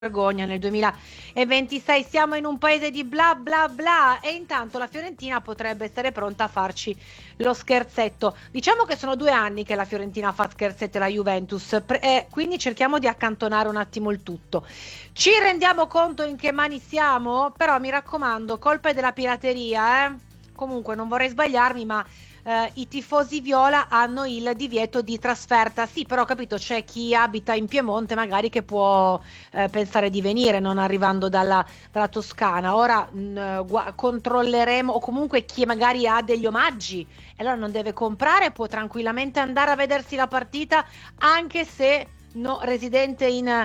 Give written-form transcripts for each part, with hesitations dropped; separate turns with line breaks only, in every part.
vergogna nel 2026. Siamo in un paese di bla bla bla e intanto la Fiorentina potrebbe essere pronta a farci lo scherzetto. Diciamo che sono 2 anni che la Fiorentina fa scherzetto alla Juventus, quindi cerchiamo di accantonare un attimo il tutto. Ci rendiamo conto in che mani siamo? Però mi raccomando, colpa è della pirateria, eh? Comunque non vorrei sbagliarmi, ma i tifosi viola hanno il divieto di trasferta. Sì, però ho capito, c'è chi abita in Piemonte magari che può pensare di venire non arrivando dalla Toscana. Ora controlleremo, o comunque chi magari ha degli omaggi e allora non deve comprare, può tranquillamente andare a vedersi la partita anche se residente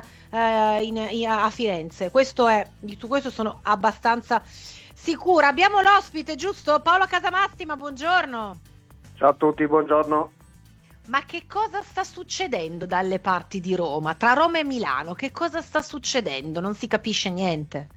a Firenze. Su questo sono abbastanza sicura. Abbiamo l'ospite, giusto? Paolo Casamassima, buongiorno.
Ciao a tutti, buongiorno.
Ma che cosa sta succedendo dalle parti di Roma, tra Roma e Milano? Che cosa sta succedendo? Non si capisce niente.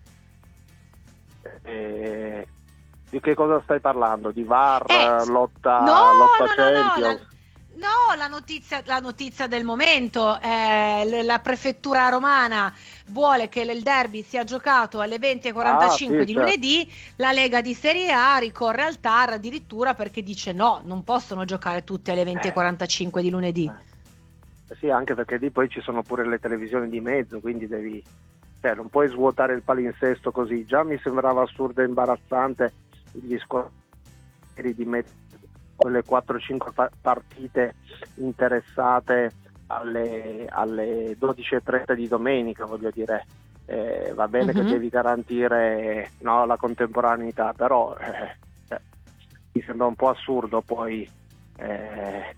Eh, di che cosa stai parlando? Di VAR,
No,
lotta
no, no, no,
Champions?
no, la notizia del momento, la prefettura romana vuole che il derby sia giocato alle
Ah,
20:45
sì,
di
certo.
lunedì, la Lega di Serie A ricorre al TAR addirittura perché dice no, non possono giocare tutti alle
Eh,
20:45 di lunedì.
sì, anche perché lì poi ci sono pure le televisioni di mezzo, quindi cioè, non puoi svuotare il palinsesto così. Già mi sembrava assurdo e imbarazzante gli scontri di mettere quelle 4-5 partite interessate alle 12:30 di domenica, voglio dire. Va bene che
Mhm.
devi garantire, no, la contemporaneità, però mi sembra un po' assurdo poi eh,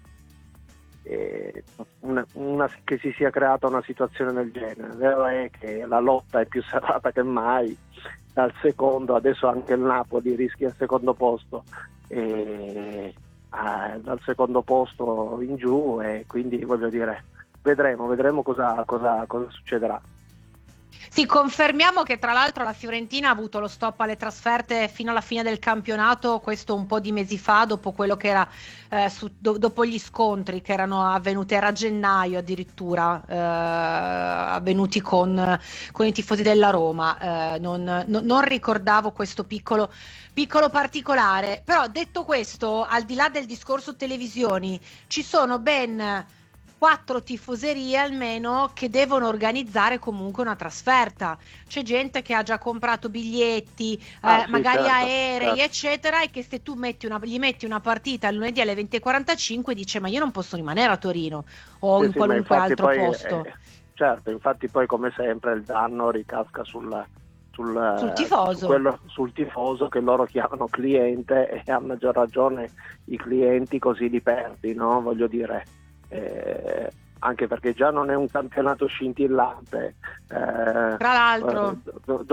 che si sia creata una situazione del genere. Vero è che la lotta è più serrata che mai, dal secondo, adesso anche il Napoli rischia il secondo posto, dal secondo posto in giù, e quindi voglio dire, vedremo cosa succederà.
Sì, confermiamo che tra l'altro la Fiorentina ha avuto lo stop alle trasferte fino alla fine del campionato, questo un po' di mesi fa, dopo quello che era dopo gli scontri che erano avvenuti, era a gennaio addirittura, avvenuti con i tifosi della Roma. Non ricordavo questo piccolo particolare. Però detto questo, al di là del discorso televisioni, ci sono ben 4 tifoserie almeno che devono organizzare comunque una trasferta. C'è gente che ha già comprato biglietti,
Ah sì,
magari
certo,
aerei,
certo.
eccetera, e che se tu gli metti una partita il lunedì alle 20:45 dice ma io non posso rimanere a Torino o
Sì,
in
sì, ma
qualunque
infatti
altro
poi,
posto.
certo, infatti poi come sempre il danno ricasca
Sul tifoso.
sul tifoso, che loro chiamano cliente, e a maggior ragione i clienti così li perdi, no? Voglio dire, anche perché già non è un campionato scintillante,
Tra l'altro,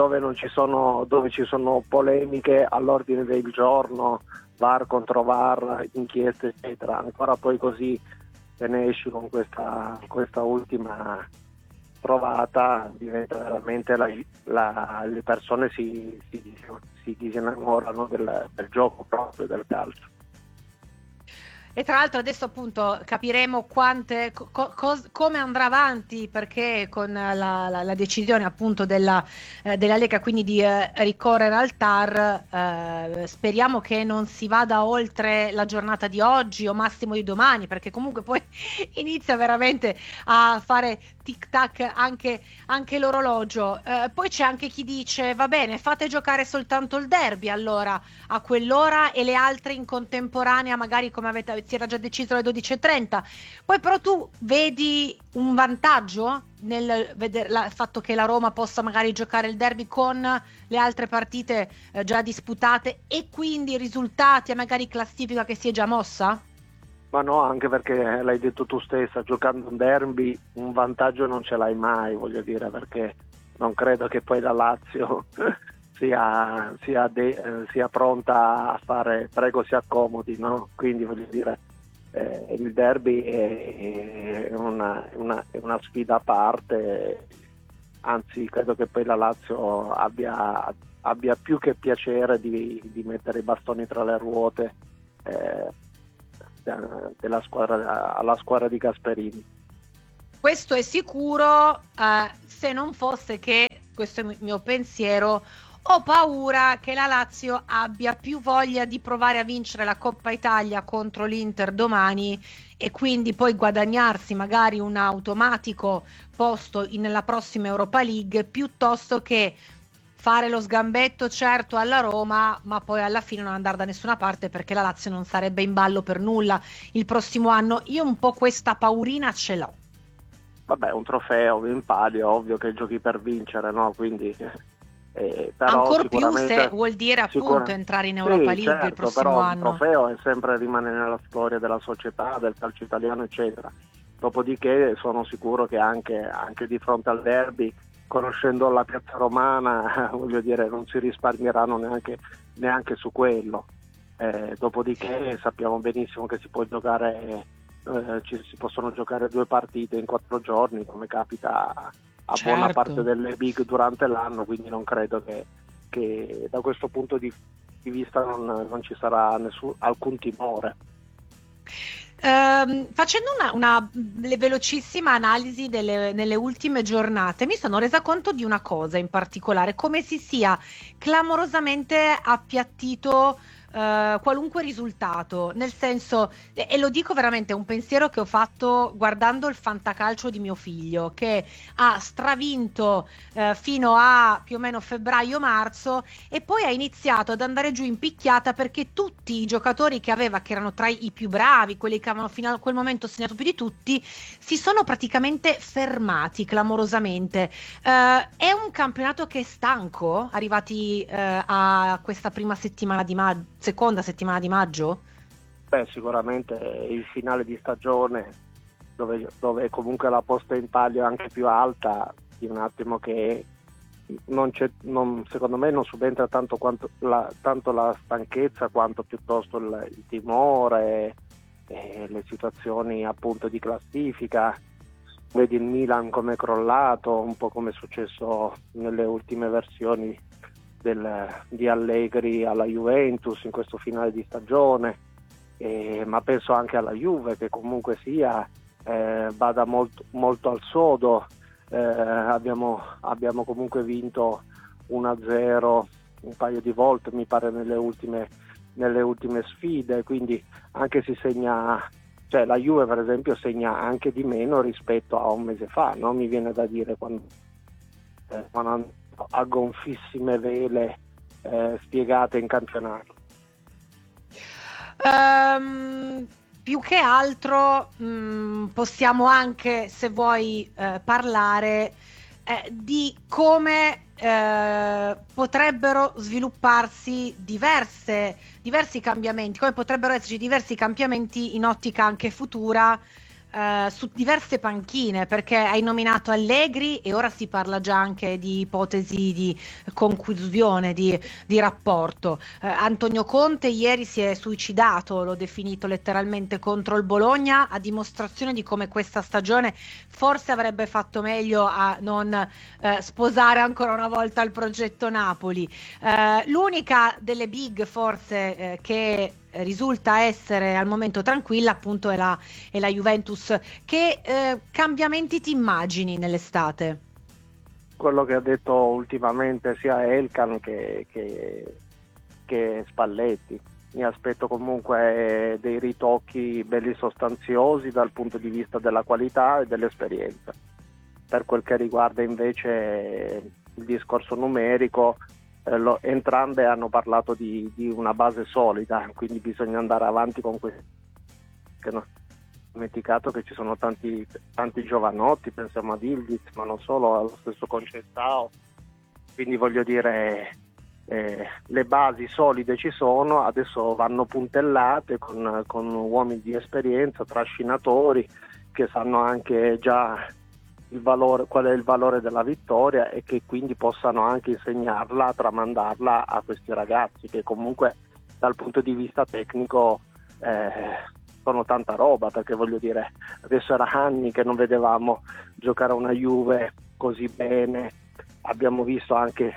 dove ci sono polemiche all'ordine del giorno, VAR contro VAR, inchieste eccetera, ancora poi così se ne esci con questa ultima trovata, diventa veramente le persone si disinnamorano del gioco proprio, del calcio.
e tra l'altro adesso appunto capiremo come andrà avanti perché con la decisione appunto della Lega quindi di ricorrere al TAR, speriamo che non si vada oltre la giornata di oggi o massimo di domani, perché comunque poi inizia veramente a fare tic tac anche l'orologio. Poi c'è anche chi dice va bene, fate giocare soltanto il derby allora a quell'ora e le altre in contemporanea, magari come si era già deciso alle 12:30. Poi però tu vedi un vantaggio nel vedere il fatto che la Roma possa magari giocare il derby con le altre partite già disputate e quindi risultati e magari classifica che si è già mossa?
Ma no, anche perché l'hai detto tu stessa, giocando un derby un vantaggio non ce l'hai mai, voglio dire, perché non credo che poi la Lazio sia pronta a fare prego si accomodi, no? Quindi voglio dire, il derby è una sfida a parte, anzi credo che poi la Lazio abbia più che piacere di mettere i bastoni tra le ruote eh, alla squadra di Gasperini.
Questo è sicuro, se non fosse che, questo è il mio pensiero, ho paura che la Lazio abbia più voglia di provare a vincere la Coppa Italia contro l'Inter domani e quindi poi guadagnarsi magari un automatico posto nella prossima Europa League piuttosto che fare lo sgambetto certo alla Roma, ma poi alla fine non andare da nessuna parte perché la Lazio non sarebbe in ballo per nulla il prossimo anno. Io un po' questa paurina ce l'ho.
Vabbè, un trofeo in palio, ovvio che giochi per vincere, no? Quindi, però
Ancor più se
sicuramente,
vuol dire appunto entrare in Europa
sì,
League il
certo,
prossimo
però un
anno.
trofeo è sempre rimane nella storia della società, del calcio italiano, eccetera. Dopodiché sono sicuro che anche di fronte al derby, conoscendo la piazza romana, voglio dire, non si risparmieranno neanche su quello. Dopodiché sappiamo benissimo che si può giocare, si possono giocare 2 partite in 4 giorni, come capita a buona parte
Certo.
delle big durante l'anno, quindi non credo che da questo punto di vista non ci sarà alcun timore.
Facendo una velocissima analisi nelle ultime giornate, mi sono resa conto di una cosa in particolare, come si sia clamorosamente appiattito qualunque risultato, nel senso, e lo dico veramente, è un pensiero che ho fatto guardando il fantacalcio di mio figlio, che ha stravinto fino a più o meno febbraio-marzo e poi ha iniziato ad andare giù in picchiata perché tutti i giocatori che aveva, che erano tra i più bravi, quelli che avevano fino a quel momento segnato più di tutti, si sono praticamente fermati clamorosamente. È un campionato che è stanco, arrivati a questa prima settimana di maggio, seconda settimana di maggio?
Beh, sicuramente il finale di stagione, dove comunque la posta in palio è anche più alta, di un attimo che secondo me non subentra tanto la stanchezza quanto piuttosto il timore e le situazioni appunto di classifica. Vedi il Milan come è crollato, un po' come è successo nelle ultime versioni di Allegri alla Juventus in questo finale di stagione, ma penso anche alla Juve che comunque sia vada molto, molto al sodo. Abbiamo comunque vinto 1-0 un paio di volte, mi pare, nelle ultime sfide, quindi anche si segna, cioè la Juve per esempio segna anche di meno rispetto a un mese fa, no? Mi viene da dire quando a gonfissime vele spiegate in campionato.
Più che altro possiamo anche, se vuoi, parlare di come potrebbero svilupparsi diversi cambiamenti, come potrebbero esserci diversi cambiamenti in ottica anche futura su diverse panchine, perché hai nominato Allegri e ora si parla già anche di ipotesi di conclusione di rapporto. Antonio Conte ieri si è suicidato, l'ho definito letteralmente, contro il Bologna, a dimostrazione di come questa stagione forse avrebbe fatto meglio a non sposare ancora una volta il progetto Napoli. L'unica delle big forse che risulta essere al momento tranquilla appunto è la Juventus. Che cambiamenti ti immagini nell'estate?
Quello che ha detto ultimamente sia Elkan che Spalletti. Mi aspetto comunque dei ritocchi belli sostanziosi dal punto di vista della qualità e dell'esperienza. Per quel che riguarda invece il discorso numerico, entrambe hanno parlato di una base solida, quindi bisogna andare avanti con questo. Che non ho dimenticato che ci sono tanti giovanotti, pensiamo a Ildiz, ma non solo, allo stesso Conceição. Quindi voglio dire, le basi solide ci sono, adesso vanno puntellate con uomini di esperienza, trascinatori, che sanno anche già qual è il valore della vittoria e che quindi possano anche insegnarla, tramandarla a questi ragazzi che comunque dal punto di vista tecnico sono tanta roba, perché voglio dire, adesso era anni che non vedevamo giocare una Juve così bene, abbiamo visto anche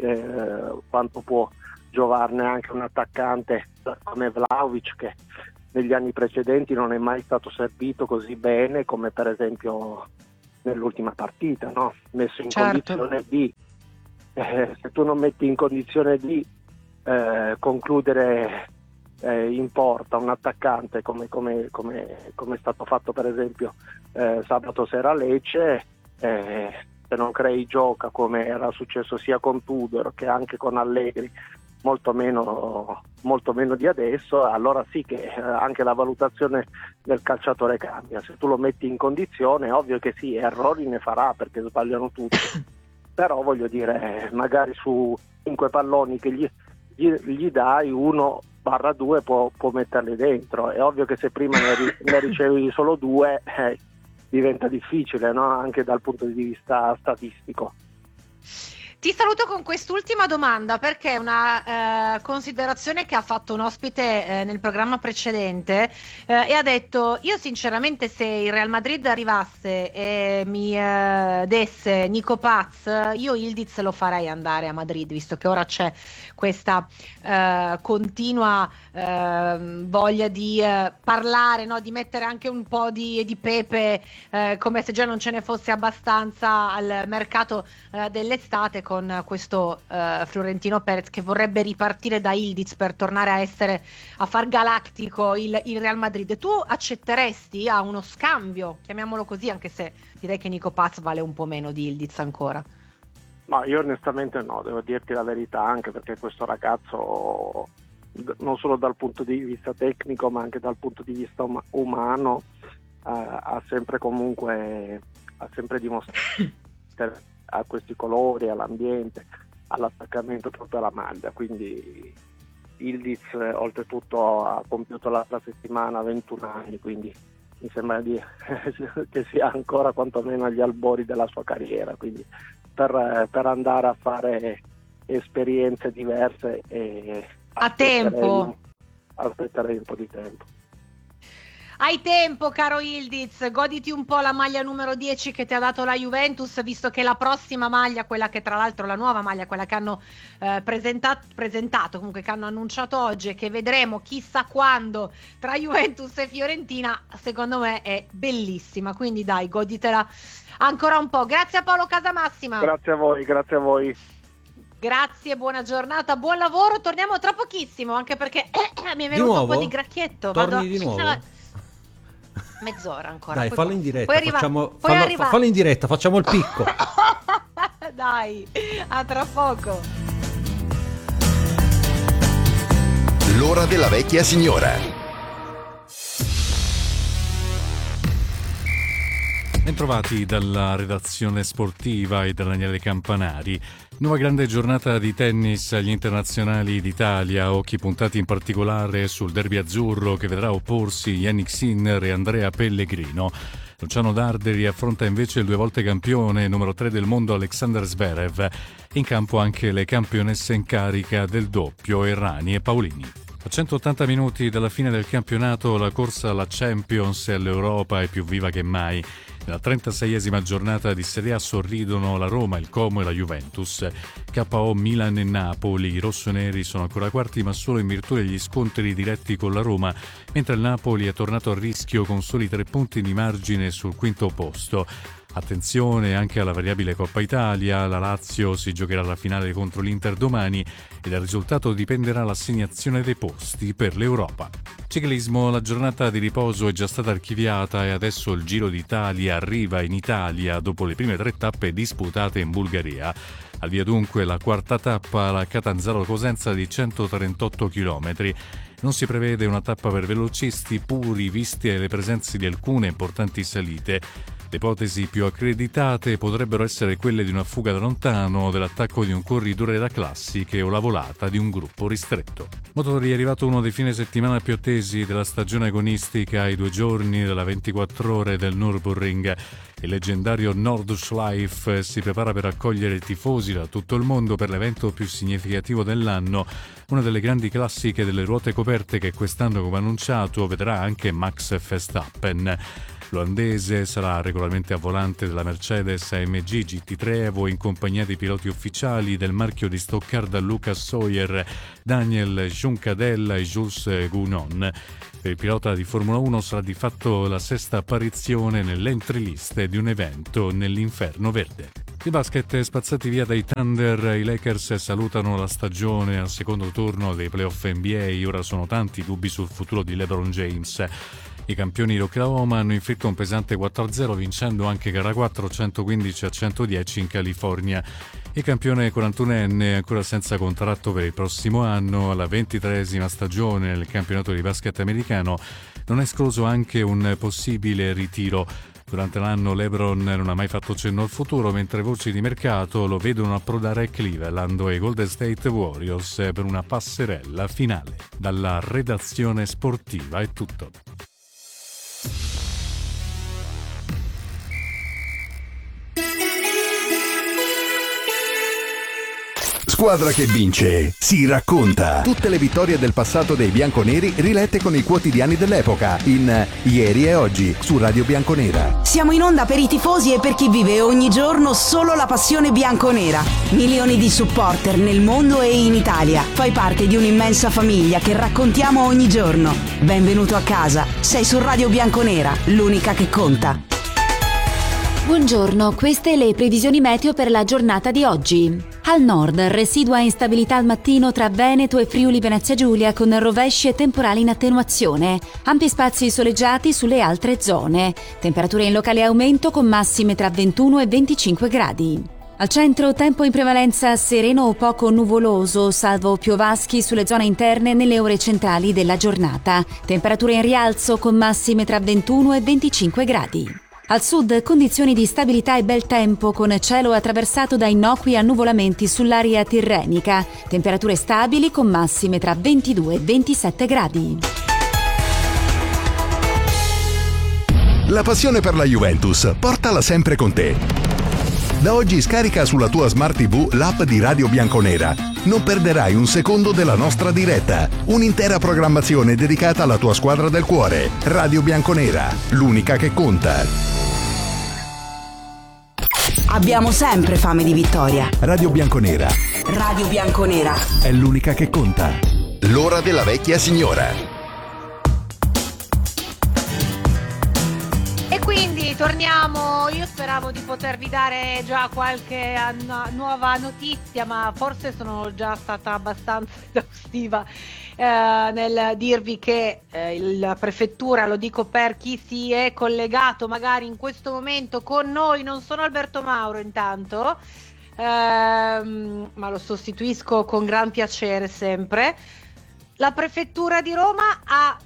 quanto può giovarne anche un attaccante come Vlahovic, che negli anni precedenti non è mai stato servito così bene come per esempio nell'ultima partita, no? Messo in condizione di, se tu non metti in condizione di concludere in porta un attaccante come è stato fatto per esempio sabato sera a Lecce, se non crei gioca come era successo sia con Tudor che anche con Allegri, molto meno di adesso, allora sì che anche la valutazione del calciatore cambia. Se tu lo metti in condizione, ovvio che sì, errori ne farà perché sbagliano tutti, però voglio dire, magari su 5 palloni che gli dai 1/2 può metterli dentro. È ovvio che se prima ne ricevi solo 2 diventa difficile, no? Anche dal punto di vista statistico.
Ti saluto con quest'ultima domanda perché è una considerazione che ha fatto un ospite nel programma precedente e ha detto: io sinceramente se il Real Madrid arrivasse e mi desse Nico Paz, io Yildiz lo farei andare a Madrid, visto che ora c'è questa continua voglia di parlare, no? Di mettere anche un po' di pepe, come se già non ce ne fosse abbastanza al mercato dell'estate, con questo Florentino Perez che vorrebbe ripartire da Yildiz per tornare a far galattico il Real Madrid. Tu accetteresti a uno scambio, chiamiamolo così, anche se direi che Nico Paz vale un po' meno di Yildiz ancora?
Ma io onestamente no, devo dirti la verità, anche perché questo ragazzo non solo dal punto di vista tecnico ma anche dal punto di vista umano ha sempre dimostrato a questi colori, all'ambiente, all'attaccamento proprio alla maglia. Quindi Yildiz oltretutto ha compiuto l'altra settimana 21 anni, quindi mi sembra che sia ancora quantomeno agli albori della sua carriera, quindi per andare a fare esperienze diverse aspetterei un po' di tempo.
Hai tempo, caro Yildiz, goditi un po' la maglia numero 10 che ti ha dato la Juventus, visto che la prossima maglia, quella che tra l'altro la nuova maglia, quella che hanno presentato, comunque che hanno annunciato oggi e che vedremo chissà quando tra Juventus e Fiorentina, secondo me è bellissima, quindi dai, goditela ancora un po'. Grazie a Paolo Casamassima.
Grazie a voi.
Grazie, buona giornata, buon lavoro, torniamo tra pochissimo, anche perché mi è venuto un po' di gracchietto.
Torni di nuovo?
Mezz'ora ancora.
Dai, fallo in diretta,
fallo
in diretta, facciamo il picco.
Dai, a tra poco.
L'ora della vecchia signora.
Bentrovati dalla redazione sportiva e da Daniele Campanari. Nuova grande giornata di tennis agli internazionali d'Italia, occhi puntati in particolare sul derby azzurro che vedrà opporsi Jannik Sinner e Andrea Pellegrino. Luciano Darderi affronta invece il 2 volte campione, numero 3 del mondo Alexander Zverev. In campo anche le campionesse in carica del doppio Errani e Paolini. A 180 minuti dalla fine del campionato la corsa alla Champions e all'Europa è più viva che mai. Nella 36esima giornata di Serie A sorridono la Roma, il Como e la Juventus. KO Milan e Napoli, i rossoneri sono ancora quarti ma solo in virtù degli scontri diretti con la Roma, mentre il Napoli è tornato a rischio con soli 3 punti di margine sul quinto posto. Attenzione anche alla variabile Coppa Italia, la Lazio si giocherà la finale contro l'Inter domani e dal risultato dipenderà l'assegnazione dei posti per l'Europa. Ciclismo, la giornata di riposo è già stata archiviata e adesso il Giro d'Italia arriva in Italia dopo le prime 3 tappe disputate in Bulgaria. Al via dunque la quarta tappa, la Catanzaro-Cosenza di 138 km. Non si prevede una tappa per velocisti puri, viste le presenze di alcune importanti salite. Le ipotesi più accreditate potrebbero essere quelle di una fuga da lontano, dell'attacco di un corridore da classiche o la volata di un gruppo ristretto. Motori, è arrivato uno dei fine settimana più attesi della stagione agonistica ai 2 giorni della 24 ore del Nürburgring. Il leggendario Nordschleife si prepara per accogliere tifosi da tutto il mondo per l'evento più significativo dell'anno, una delle grandi classiche delle ruote coperte che quest'anno, come annunciato, vedrà anche Max Verstappen. L'olandese sarà regolarmente a volante della Mercedes AMG GT3 Evo in compagnia dei piloti ufficiali del marchio di Stoccarda Lucas Sawyer, Daniel Juncadella e Jules Gounon. Per il pilota di Formula 1 sarà di fatto la sesta apparizione nell'entry list di un evento nell'inferno verde. Di basket spazzati via dai Thunder, i Lakers salutano la stagione al secondo turno dei playoff NBA. Ora sono tanti i dubbi sul futuro di LeBron James. I campioni di Oklahoma hanno inflitto un pesante 4-0 vincendo anche gara 4 115-110 in California. Il campione 41enne, ancora senza contratto per il prossimo anno, alla 23esima stagione nel campionato di basket americano, non è escluso anche un possibile ritiro. Durante l'anno LeBron non ha mai fatto cenno al futuro, mentre voci di mercato lo vedono approdare a Cleveland e ai Golden State Warriors per una passerella finale. Dalla redazione sportiva è tutto.
Squadra che vince si racconta. Tutte le vittorie del passato dei bianconeri rilette con i quotidiani dell'epoca in Ieri e Oggi su Radio Bianconera.
Siamo in onda per i tifosi e per chi vive ogni giorno solo la passione bianconera. Milioni di supporter nel mondo e in Italia. Fai parte di un'immensa famiglia che raccontiamo ogni giorno. Benvenuto a casa. Sei su Radio Bianconera, l'unica che conta.
Buongiorno, queste le previsioni meteo per la giornata di oggi. Al nord, residua instabilità al mattino tra Veneto e Friuli Venezia Giulia con rovesci e temporali in attenuazione. Ampi spazi soleggiati sulle altre zone. Temperature in locale aumento con massime tra 21 e 25 gradi. Al centro, tempo in prevalenza sereno o poco nuvoloso, salvo piovaschi sulle zone interne nelle ore centrali della giornata. Temperature in rialzo con massime tra 21 e 25 gradi. Al sud condizioni di stabilità e bel tempo con cielo attraversato da innocui annuvolamenti sull'area tirrenica, temperature stabili con massime tra 22 e 27 gradi.
La passione per la Juventus, portala sempre con te. Da oggi scarica sulla tua Smart TV l'app di Radio Bianconera. Non perderai un secondo della nostra diretta. Un'intera programmazione dedicata alla tua squadra del cuore. Radio Bianconera, l'unica che conta.
Abbiamo sempre fame di vittoria.
Radio Bianconera
Radio Bianconera
è l'unica che conta. L'ora della vecchia signora.
E quindi torniamo, io speravo di potervi dare già qualche nuova notizia, ma forse sono già stata abbastanza esaustiva nel dirvi che la prefettura, lo dico per chi si è collegato magari in questo momento con noi, non sono Alberto Mauro intanto, ma lo sostituisco con gran piacere sempre. La prefettura di Roma ha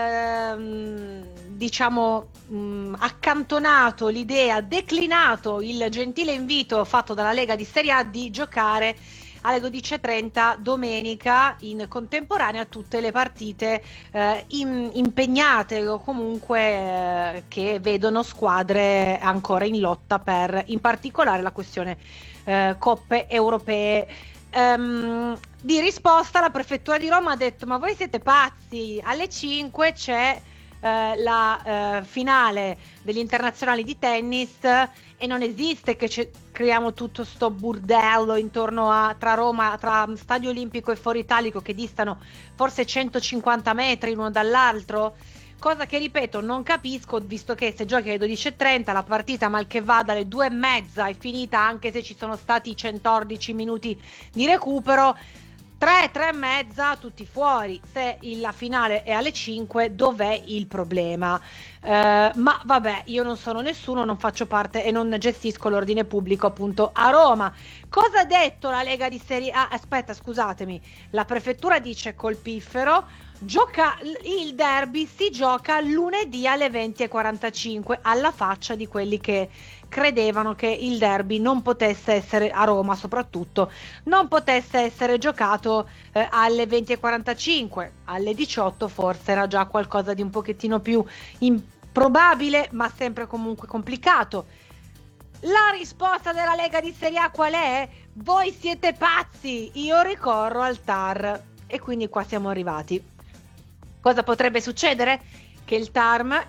accantonato l'idea, declinato il gentile invito fatto dalla Lega di Serie A di giocare alle 12:30 domenica in contemporanea a tutte le partite impegnate o comunque che vedono squadre ancora in lotta per, in particolare, la questione coppe europee. Di risposta la prefettura di Roma ha detto: ma voi siete pazzi, alle 5 c'è la finale degli internazionali di tennis e non esiste che creiamo tutto sto burdello intorno a tra Roma, tra Stadio Olimpico e Foro Italico, che distano forse 150 metri l'uno dall'altro. Cosa che, ripeto, non capisco, visto che se giochi alle 12:30 la partita mal che vada alle 2:30 è finita, anche se ci sono stati 114 minuti di recupero. 3:30 tutti fuori. Se la finale è alle 5, dov'è il problema? Ma vabbè, io non sono nessuno, non faccio parte e non gestisco l'ordine pubblico appunto a Roma. Cosa ha detto la Lega di Serie A? Aspetta, scusatemi, la prefettura dice colpifero: il derby si gioca lunedì alle 20:45, alla faccia di quelli che credevano che il derby non potesse essere, a Roma soprattutto, non potesse essere giocato alle 20:45, alle 18 forse era già qualcosa di un pochettino più improbabile, ma sempre comunque complicato. La risposta della Lega di Serie A qual è? Voi siete pazzi, io ricorro al TAR. E quindi qua siamo arrivati. Cosa potrebbe succedere? che il TAR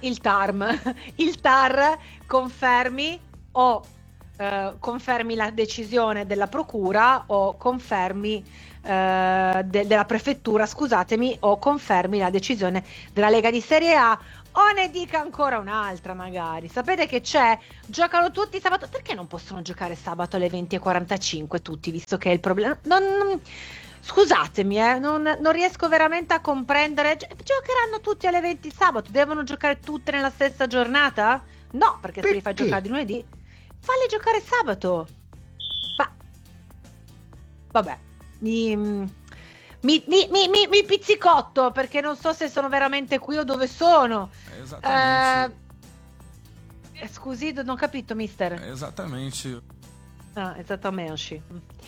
confermi la decisione della procura o confermi della prefettura, scusatemi, o confermi la decisione della Lega di Serie A, o ne dica ancora un'altra magari. Sapete che c'è? Giocano tutti sabato. Perché non possono giocare sabato alle 20:45 tutti, visto che è il problema? Scusatemi, non riesco veramente a comprendere. Giocheranno tutti alle 20 sabato? Devono giocare tutte nella stessa giornata? No, perché se li fai giocare di lunedì, falli giocare sabato. Ma vabbè, mi pizzicotto, perché non so se sono veramente qui o dove sono.
Esattamente.
Scusi, non ho capito, mister.
Esattamente.
Esattamente.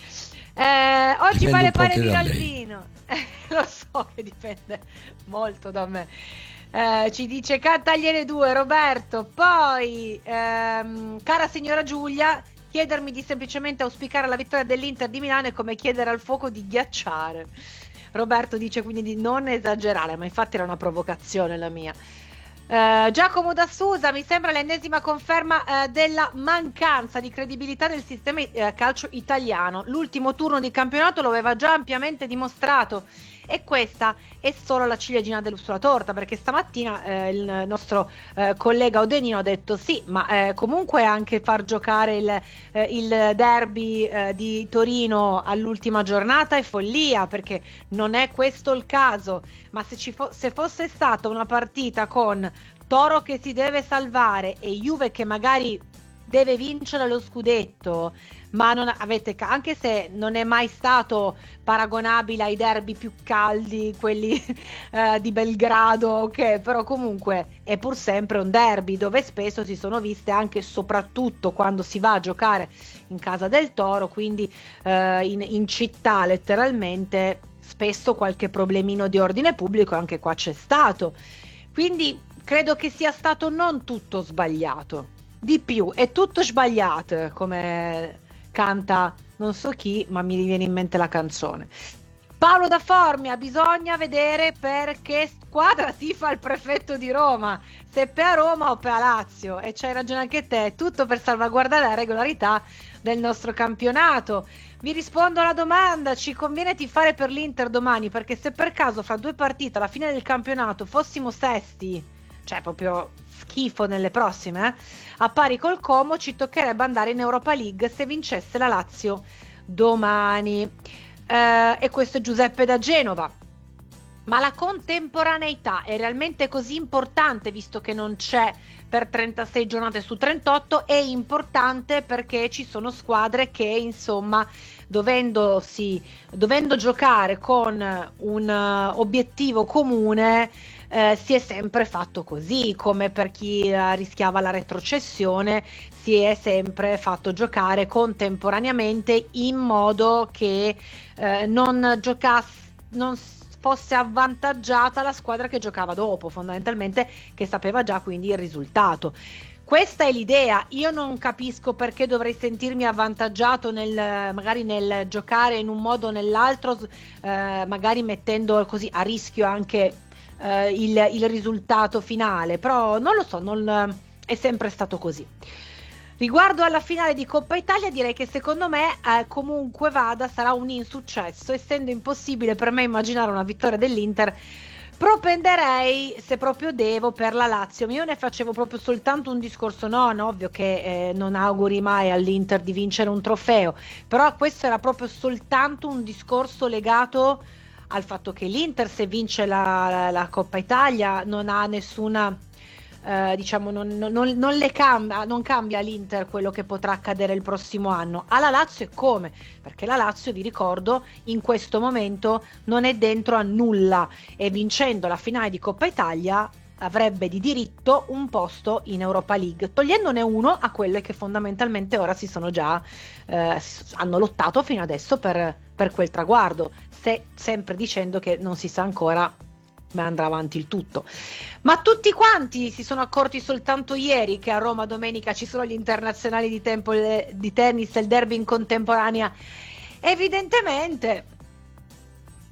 Oggi
Dipende
fa le
un po'
pare
che
di
da lei.
Galvino. Lo so che dipende molto da me. Ci dice cantagliene 2 Roberto. Poi cara signora Giulia, chiedermi di semplicemente auspicare la vittoria dell'Inter di Milano è come chiedere al fuoco di ghiacciare. Roberto dice quindi di non esagerare, ma infatti era una provocazione la mia. Giacomo da Susa, mi sembra l'ennesima conferma della mancanza di credibilità del sistema calcio italiano. L'ultimo turno di campionato lo aveva già ampiamente dimostrato, e questa è solo la ciliegina sulla torta, perché stamattina il nostro collega Odenino ha detto sì, ma comunque anche far giocare il derby di Torino all'ultima giornata è follia, perché non è questo il caso. Ma se fosse stata una partita con Toro che si deve salvare e Juve che magari deve vincere lo scudetto, ma non avete, anche se non è mai stato paragonabile ai derby più caldi, quelli di Belgrado, che però comunque è pur sempre un derby dove spesso si sono viste, anche e soprattutto quando si va a giocare in casa del Toro, quindi in città letteralmente, spesso qualche problemino di ordine pubblico anche qua c'è stato. Quindi credo che sia stato non tutto sbagliato, di più è tutto sbagliato, come canta non so chi, ma mi viene in mente la canzone. Paolo da Formia, bisogna vedere per che squadra si fa il prefetto di Roma, se per Roma o per Lazio, e c'hai ragione anche te, tutto per salvaguardare la regolarità del nostro campionato. Vi rispondo alla domanda: ci conviene tifare per l'Inter domani, perché se per caso fra 2 partite alla fine del campionato fossimo sesti, cioè proprio schifo nelle prossime, a pari col Como, ci toccherebbe andare in Europa League se vincesse la Lazio domani. E questo è Giuseppe da Genova. Ma la contemporaneità è realmente così importante, visto che non c'è per 36 giornate su 38? È importante perché ci sono squadre che, insomma, dovendo giocare con un obiettivo comune, si è sempre fatto così, come per chi rischiava la retrocessione, si è sempre fatto giocare contemporaneamente in modo che non fosse avvantaggiata la squadra che giocava dopo, fondamentalmente, che sapeva già quindi il risultato. Questa è l'idea. Io non capisco perché dovrei sentirmi avvantaggiato magari nel giocare in un modo o nell'altro, magari mettendo così a rischio anche il risultato finale, però non lo so, è sempre stato così. Riguardo alla finale di Coppa Italia, direi che secondo me comunque vada sarà un insuccesso, essendo impossibile per me immaginare una vittoria dell'Inter. Propenderei, se proprio devo, per la Lazio. Io ne facevo proprio soltanto un discorso, no, ovvio che non auguri mai all'Inter di vincere un trofeo, però questo era proprio soltanto un discorso legato al fatto che l'Inter, se vince la Coppa Italia, non ha nessuna diciamo non cambia l'Inter quello che potrà accadere il prossimo anno. Alla Lazio è come? Perché la Lazio, vi ricordo, in questo momento non è dentro a nulla, e vincendo la finale di Coppa Italia avrebbe di diritto un posto in Europa League, togliendone uno a quelle che fondamentalmente ora si sono già hanno lottato fino adesso per quel traguardo, sempre dicendo che non si sa ancora come andrà avanti il tutto. Ma tutti quanti si sono accorti soltanto ieri che a Roma domenica ci sono gli internazionali di tennis e il derby in contemporanea? Evidentemente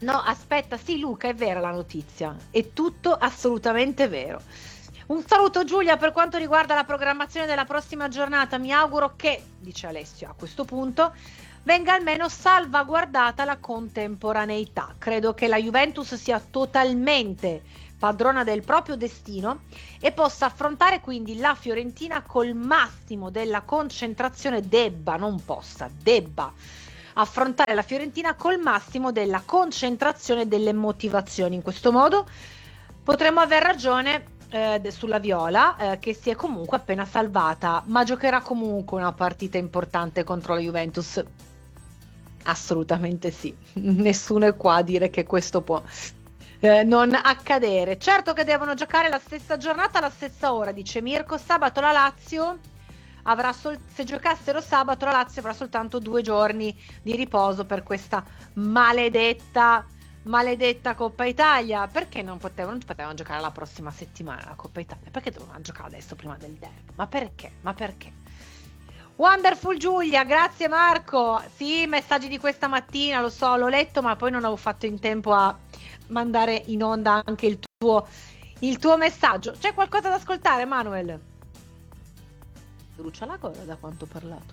No, aspetta, sì Luca, è vera la notizia, è tutto assolutamente vero. Un saluto Giulia per quanto riguarda la programmazione della prossima giornata, mi auguro che, dice Alessio a questo punto, venga almeno salvaguardata la contemporaneità. Credo che la Juventus sia totalmente padrona del proprio destino e possa affrontare quindi la Fiorentina col massimo della concentrazione, debba affrontare la Fiorentina col massimo della concentrazione e delle motivazioni. In questo modo potremmo aver ragione sulla Viola, che si è comunque appena salvata, ma giocherà comunque una partita importante contro la Juventus. Assolutamente sì, nessuno è qua a dire che questo può non accadere. Certo che devono giocare la stessa giornata alla stessa ora, dice Mirko. Sabato la Lazio avrà se giocassero sabato la Lazio avrà soltanto 2 giorni di riposo per questa maledetta Coppa Italia. Perché non potevano giocare la prossima settimana la Coppa Italia? Perché dovevano giocare adesso prima del derby? Ma perché? Wonderful Giulia, grazie Marco. Sì, messaggi di questa mattina, lo so, l'ho letto, ma poi non avevo fatto in tempo a mandare in onda anche il tuo messaggio. C'è qualcosa da ascoltare, Manuel? Brucia la gola da quanto ho parlato.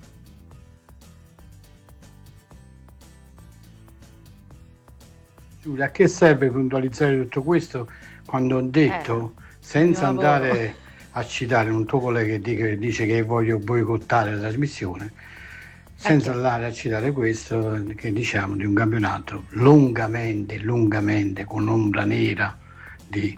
Giulia, a che serve puntualizzare tutto questo quando ho detto, senza andare a citare un tuo collega che dice che voglio boicottare la trasmissione, senza andare a citare questo, che diciamo di un campionato lungamente con ombra nera di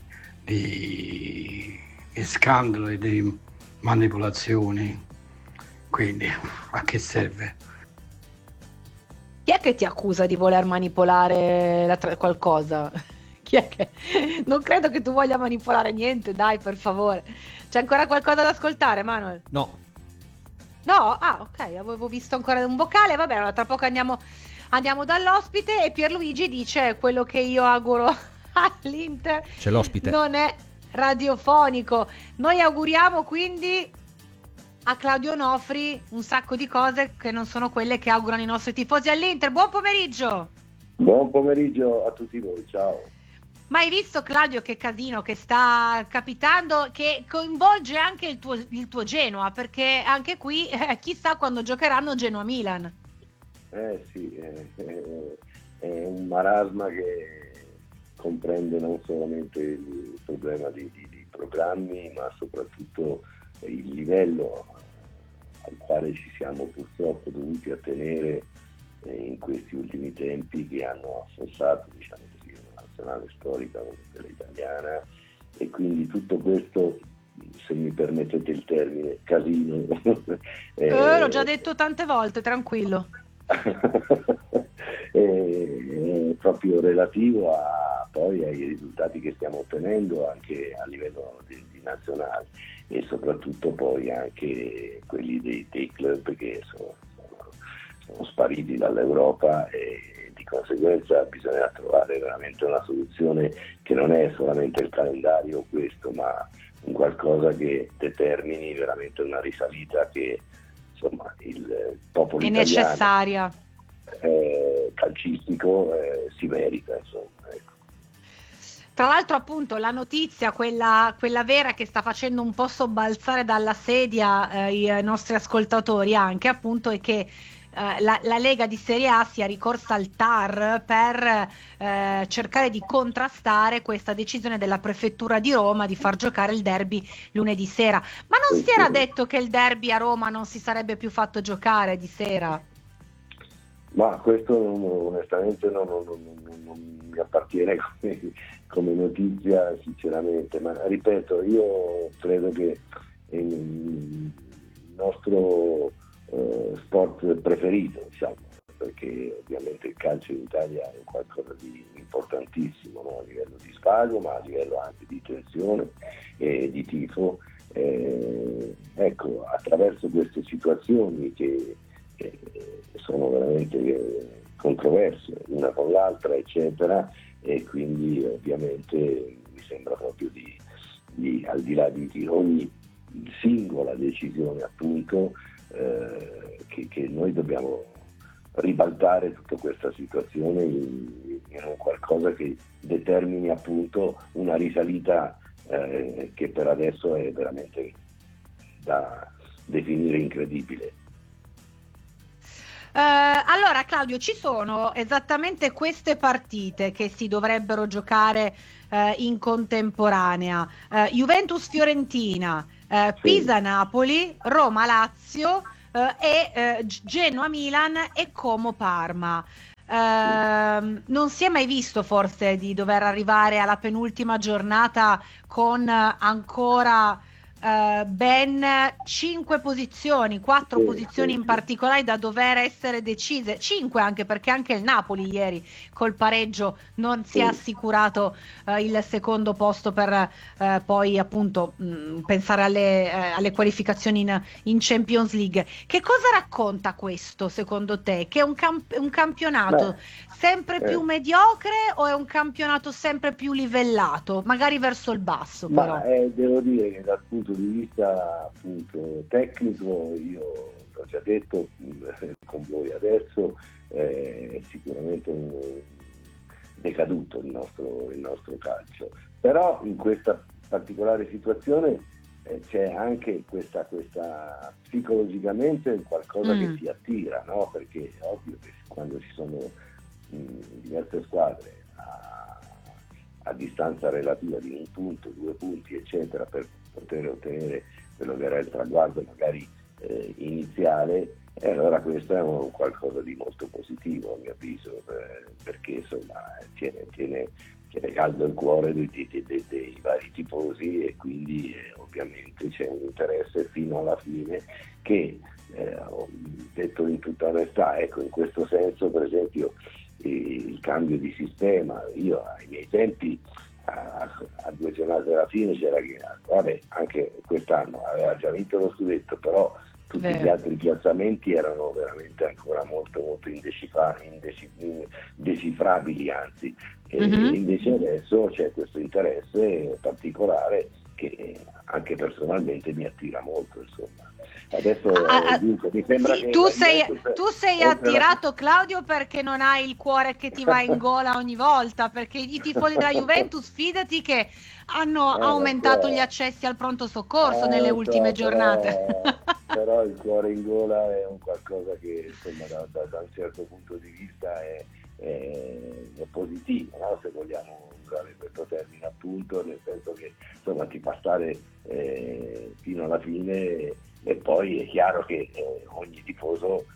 scandalo e di manipolazioni, quindi a che serve?
Chi è che ti accusa di voler manipolare qualcosa? Chi è che... Non credo che tu voglia manipolare niente, dai, per favore. C'è ancora qualcosa da ascoltare, Manuel?
No? Ah,
ok, avevo visto ancora un vocale, vabbè, allora tra poco andiamo dall'ospite e Pierluigi dice quello che io auguro all'Inter.
C'è l'ospite.
Non è radiofonico. Noi auguriamo quindi a Claudio Onofri un sacco di cose che non sono quelle che augurano i nostri tifosi all'Inter. Buon pomeriggio!
Buon pomeriggio a tutti voi, ciao!
Ma hai visto Claudio che casino che sta capitando, che coinvolge anche il tuo Genoa, perché anche qui chissà quando giocheranno Genoa-Milan.
Sì, è un marasma che comprende non solamente il problema di programmi, ma soprattutto il livello al quale ci siamo purtroppo dovuti attenere in questi ultimi tempi, che hanno affossato, diciamo così, una nazionale storica come quella italiana, e quindi tutto questo, se mi permettete il termine, casino.
L'ho già detto tante volte, tranquillo.
È proprio relativo poi ai risultati che stiamo ottenendo anche a livello di nazionale, e soprattutto poi anche quelli dei club che sono spariti dall'Europa, e di conseguenza bisogna trovare veramente una soluzione che non è solamente il calendario questo, ma un qualcosa che determini veramente una risalita che, insomma, il popolo
è
italiano
necessaria,
calcistico si merita, insomma, ecco.
Tra l'altro, appunto, la notizia, quella vera, che sta facendo un po' sobbalzare dalla sedia i nostri ascoltatori anche, appunto, è che la Lega di Serie A sia ricorsa al TAR per cercare di contrastare questa decisione della Prefettura di Roma di far giocare il derby lunedì sera. Ma non si era detto che il derby a Roma non si sarebbe più fatto giocare di sera?
Ma questo onestamente non mi appartiene come notizia, sinceramente, ma ripeto, io credo che il nostro sport preferito, diciamo, perché ovviamente il calcio in Italia è qualcosa di importantissimo, no? A livello di spago, ma a livello anche di tensione e di tifo. Ecco, attraverso queste situazioni che sono veramente controverse una con l'altra, eccetera, e quindi ovviamente mi sembra proprio di al di là di ogni singola decisione, appunto, che noi dobbiamo ribaltare tutta questa situazione in in un qualcosa che determini appunto una risalita che per adesso è veramente da definire incredibile.
Allora Claudio, ci sono esattamente queste partite che si dovrebbero giocare in contemporanea: Juventus-Fiorentina, Pisa-Napoli, Roma-Lazio e Genoa-Milan e Como-Parma. Non si è mai visto forse di dover arrivare alla penultima giornata con ancora ben 5 posizioni, 4 posizioni in particolare da dover essere decise, 5 anche perché anche il Napoli ieri col pareggio non si è assicurato il secondo posto per poi appunto pensare alle qualificazioni in Champions League. Che cosa racconta questo secondo te? Che è un campionato sempre più mediocre o è un campionato sempre più livellato, magari verso il basso? Però
devo dire che dal punto di vista appunto tecnico, io l'ho già detto con voi adesso, è sicuramente decaduto il nostro calcio, però in questa particolare situazione c'è anche questa psicologicamente qualcosa che ti attira, no? Perché è ovvio che quando ci sono diverse squadre a distanza relativa di 1 punto, 2 punti eccetera, per poter ottenere quello che era il traguardo magari iniziale, e allora questo è qualcosa di molto positivo a mio avviso, perché insomma tiene caldo il cuore dei vari tifosi, e quindi ovviamente c'è un interesse fino alla fine che, ho detto in tutta onestà, ecco, in questo senso per esempio il cambio di sistema, io ai miei tempi a 2 giornate alla fine c'era che, vabbè, anche quest'anno aveva già vinto lo scudetto, però tutti gli altri piazzamenti erano veramente ancora molto molto indecifrabili, anzi, e invece adesso c'è questo interesse particolare che anche personalmente mi attira molto, insomma. Adesso dunque, mi sembra che
tu sei attirato, Claudio, perché non hai il cuore che ti va in gola ogni volta, perché i tifosi della Juventus, fidati che hanno aumentato gli accessi al pronto soccorso nelle ultime giornate.
Però il cuore in gola è un qualcosa che insomma da un certo punto di vista è positivo, no? Se vogliamo usare questo termine appunto, nel senso che insomma ti fa stare fino alla fine, e poi è chiaro che ogni tifoso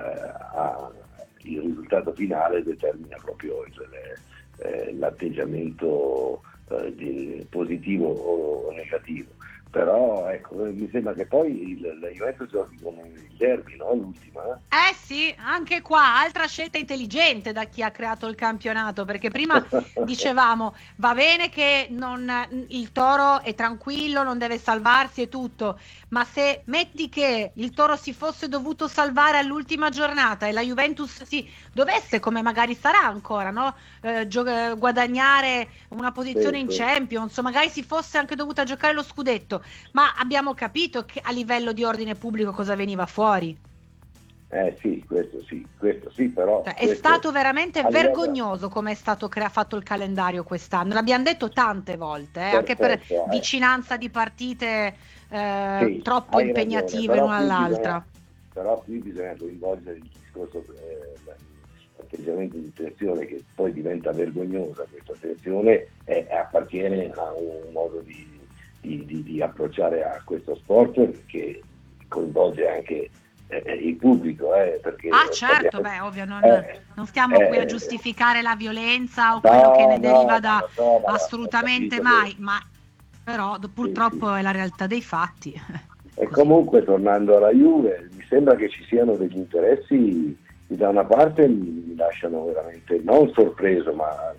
il risultato finale determina proprio l'atteggiamento positivo o negativo. Però ecco, mi sembra che poi la Juventus giochi con il derby, no? L'ultima.
Sì, anche qua altra scelta intelligente da chi ha creato il campionato, perché prima dicevamo va bene che il Toro è tranquillo, non deve salvarsi e tutto, ma se metti che il Toro si fosse dovuto salvare all'ultima giornata e la Juventus si dovesse, come magari sarà ancora, no? Guadagnare una posizione in Champions, magari si fosse anche dovuta giocare lo scudetto, ma abbiamo capito che a livello di ordine pubblico cosa veniva fuori.
Questo sì, però
è stato veramente vergognoso come è stato fatto il calendario quest'anno, l'abbiamo detto tante volte, anche per vicinanza di partite troppo impegnative l'una all'altra.
Però qui bisogna coinvolgere il discorso l'atteggiamento di tensione, che poi diventa vergognosa. Questa tensione appartiene a un modo di approcciare a questo sport che coinvolge anche il pubblico, perché
certo, ovvio, non stiamo qui a giustificare la violenza o quello che ne deriva assolutamente mai, ma però purtroppo è la realtà dei fatti.
E comunque, tornando alla Juve, mi sembra che ci siano degli interessi che da una parte mi lasciano veramente non sorpreso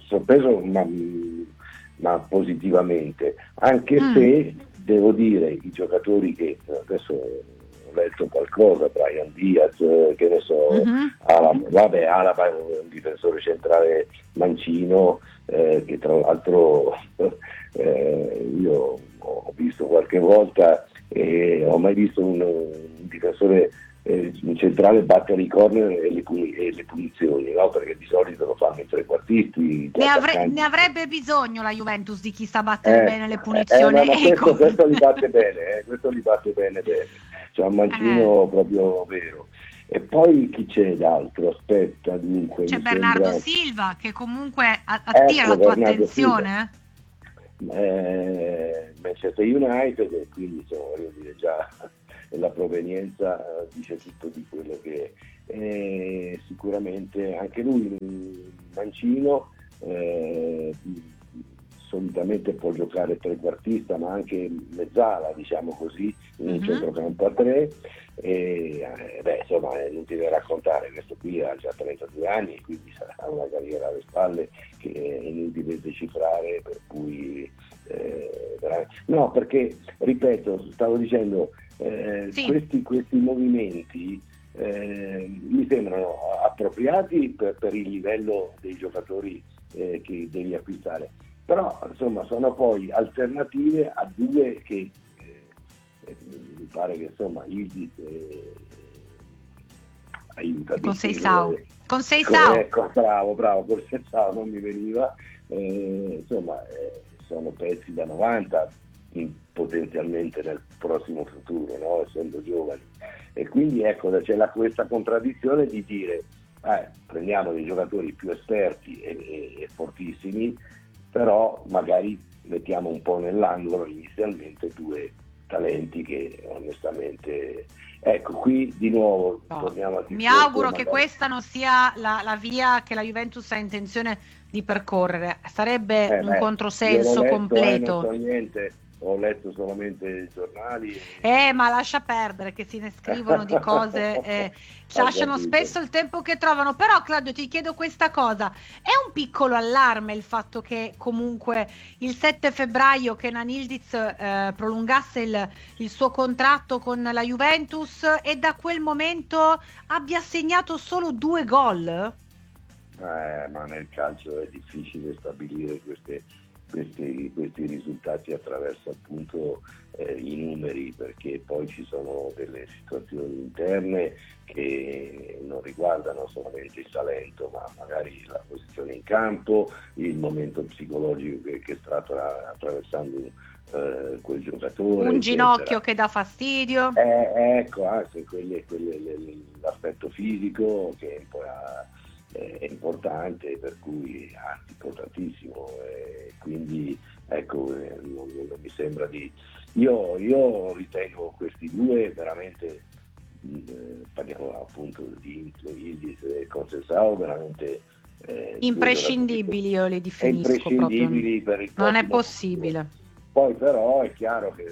ma positivamente, anche se devo dire i giocatori che adesso ho letto qualcosa, Brian Diaz, che ne so, Alaba è un difensore centrale mancino, che tra l'altro io ho visto qualche volta, e ho mai visto un difensore in centrale battere i corner e le punizioni, no? Perché di solito lo fanno i trequartisti.
Ne avrebbe bisogno la Juventus di chi sa battere bene le punizioni.
No, questo li batte bene, questo li batte bene. C'è un mancino proprio vero. E poi chi c'è d'altro? Aspetta, dunque.
C'è Bernardo Silva che comunque attira la tua attenzione.
Manchester United, e quindi voglio dire già la provenienza dice tutto di quello che è. Sicuramente anche lui mancino, solitamente può giocare trequartista ma anche mezzala, diciamo così, in un centrocampo a 3, insomma è inutile raccontare, questo qui ha già 32 anni, quindi sarà una carriera alle spalle che è inutile decifrare, per cui no, perché ripeto, stavo dicendo, questi movimenti mi sembrano appropriati per il livello dei giocatori che devi acquistare, però insomma sono poi alternative a due che mi pare che insomma Ildiz aiuta
con Seisao
ecco, bravo con Seisao non mi veniva, insomma sono pezzi da 90 potenzialmente nel prossimo futuro, no? Essendo giovani, e quindi ecco c'è questa contraddizione di dire prendiamo dei giocatori più esperti e fortissimi, però magari mettiamo un po' nell'angolo inizialmente due talenti che onestamente, ecco, qui di nuovo torniamo a
mi auguro che questa non sia la via che la Juventus ha intenzione di percorrere, sarebbe un controsenso completo.
Non so niente, ho letto solamente i giornali.
Ma lascia perdere che si ne scrivono di cose, lasciano spesso il tempo che trovano. Però Claudio, ti chiedo questa cosa, è un piccolo allarme il fatto che comunque il 7 febbraio Kenan Yildiz prolungasse il suo contratto con la Juventus e da quel momento abbia segnato solo 2 gol?
Ma nel calcio è difficile stabilire questi risultati attraverso appunto i numeri, perché poi ci sono delle situazioni interne che non riguardano solamente il talento, ma magari la posizione in campo, il momento psicologico che sta attraversando quel giocatore,
un ginocchio che dà fastidio,
ecco, anche l'aspetto fisico che poi è importante, per cui importantissimo, quindi ecco, non mi sembra di io ritengo questi due veramente, parliamo appunto di Yildiz e Conceição, veramente
imprescindibili, io li definisco
imprescindibili
proprio.
Per il
non è possibile.
Poi però è chiaro che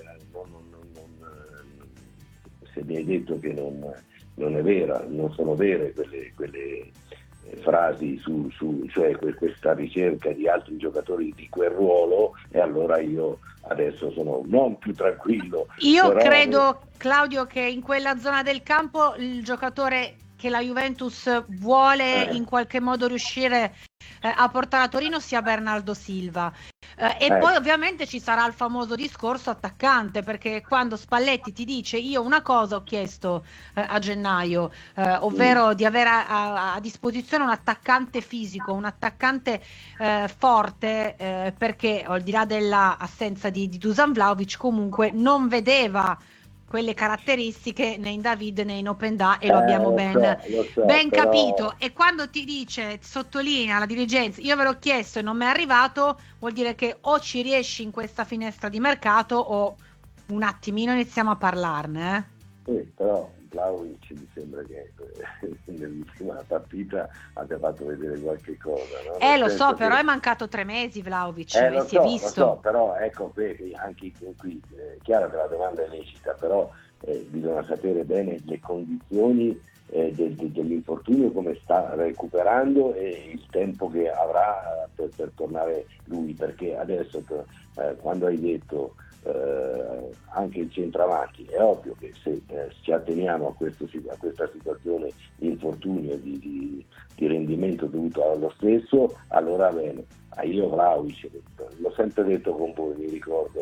se mi hai detto che non è vera, non sono vere quelle frasi cioè questa ricerca di altri giocatori di quel ruolo, e allora io adesso sono non più tranquillo.
Io credo, Claudio, che in quella zona del campo il giocatore che la Juventus vuole in qualche modo riuscire a portare a Torino sia Bernardo Silva, e poi ovviamente ci sarà il famoso discorso attaccante, perché quando Spalletti ti dice io una cosa ho chiesto a gennaio, ovvero di avere a disposizione un attaccante fisico, un attaccante forte, perché al di là dell'assenza di Dusan Vlahovic comunque non vedeva quelle caratteristiche né in David né in Openda, e lo abbiamo ben capito. E quando ti dice, sottolinea la dirigenza, io ve l'ho chiesto e non mi è arrivato, vuol dire che o ci riesci in questa finestra di mercato o un attimino iniziamo a parlarne.
Sì, però Vlahovic mi sembra che nell'ultima partita abbia fatto vedere qualche cosa, no?
Lo so, però è mancato 3 mesi Vlahovic, si è visto.
Lo so, però ecco anche qui è chiaro che la domanda è lecita, però bisogna sapere bene le condizioni dell'infortunio, come sta recuperando e il tempo che avrà per tornare lui, perché adesso quando hai detto anche il centravanti, è ovvio che se ci atteniamo a questa situazione di infortunio, di rendimento dovuto allo stesso, allora bene. Io Vlahovic, l'ho sempre detto con voi, mi ricordo,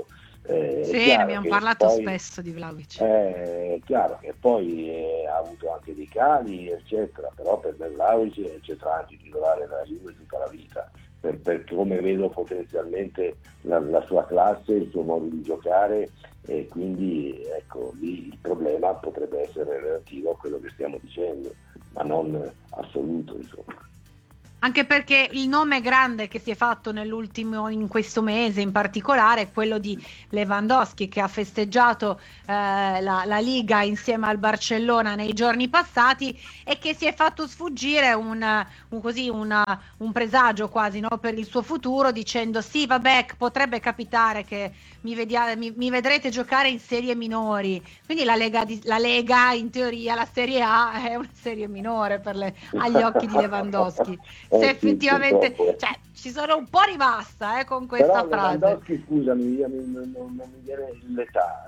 Sì, ne abbiamo parlato spesso di Vlahović.
È chiaro che poi ha avuto anche dei cali, eccetera, però per me Vlahović è il centravanti titolare della Juve tutta la vita, per come vedo potenzialmente la sua classe, il suo modo di giocare, e quindi ecco, lì il problema potrebbe essere relativo a quello che stiamo dicendo, ma non assoluto, insomma.
Anche perché il nome grande che si è fatto in questo mese in particolare è quello di Lewandowski, che ha festeggiato la Liga insieme al Barcellona nei giorni passati e che si è fatto sfuggire un presagio quasi, no, per il suo futuro, dicendo sì, vabbè, potrebbe capitare che mi vedrete giocare in serie minori. Quindi la Lega in teoria, la Serie A è una serie minore agli occhi di Lewandowski. Se effettivamente, cioè, ci sono un po' rimasta con questa frase.
Lewandowski, scusami, non mi viene l'età.